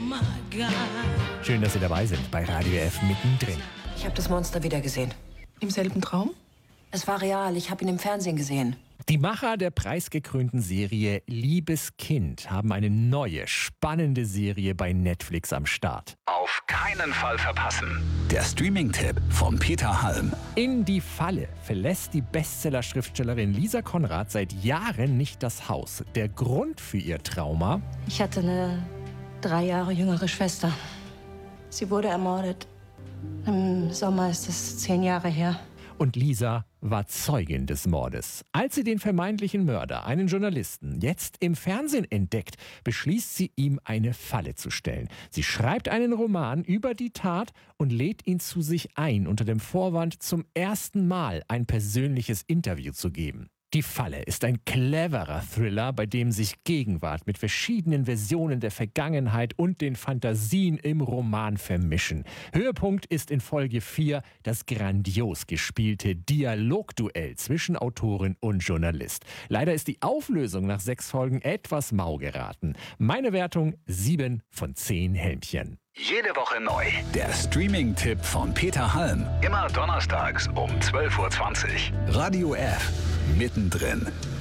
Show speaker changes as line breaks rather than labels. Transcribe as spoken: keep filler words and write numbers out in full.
Schön, dass Sie dabei sind bei Radio F mittendrin.
Ich habe das Monster wieder gesehen.
Im selben Traum?
Es war real, ich habe ihn im Fernsehen gesehen.
Die Macher der preisgekrönten Serie Liebes Kind haben eine neue, spannende Serie bei Netflix am Start.
Auf keinen Fall verpassen. Der Streaming-Tipp von Peter Halm.
In die Falle verlässt die Bestseller-Schriftstellerin Lisa Konrad seit Jahren nicht das Haus. Der Grund für ihr Trauma?
Ich hatte eine drei Jahre jüngere Schwester. Sie wurde ermordet. Im Sommer ist es zehn Jahre her.
Und Lisa war Zeugin des Mordes. Als sie den vermeintlichen Mörder, einen Journalisten, jetzt im Fernsehen entdeckt, beschließt sie, ihm eine Falle zu stellen. Sie schreibt einen Roman über die Tat und lädt ihn zu sich ein, unter dem Vorwand, zum ersten Mal ein persönliches Interview zu geben. Die Falle ist ein cleverer Thriller, bei dem sich Gegenwart mit verschiedenen Versionen der Vergangenheit und den Fantasien im Roman vermischen. Höhepunkt ist in Folge vier das grandios gespielte Dialogduell zwischen Autorin und Journalist. Leider ist die Auflösung nach sechs Folgen etwas mau geraten. Meine Wertung sieben von zehn Helmchen.
Jede Woche neu. Der Streaming-Tipp von Peter Halm. Immer donnerstags um zwölf Uhr zwanzig. Radio F. Mittendrin.